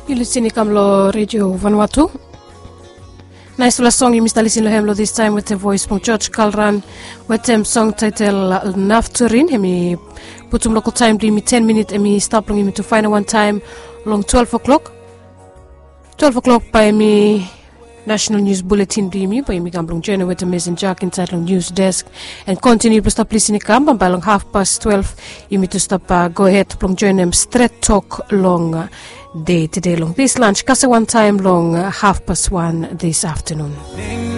You listen to Radio Vanuatu. Nice to song you Mr. Listen to this time with the voice from George Kalran with them song title Nafturin. Hemi putum local time do me 10 minutes and stop long to find one time long 12 o'clock. 12 o'clock by me National News Bulletin do me by me gamblong journey with the Mason Jack inside long news desk and continue to stop listening come by long 12:30 you me to stop go ahead long join them straight talk long day today long this lunch kasa one time long 1:30 this afternoon.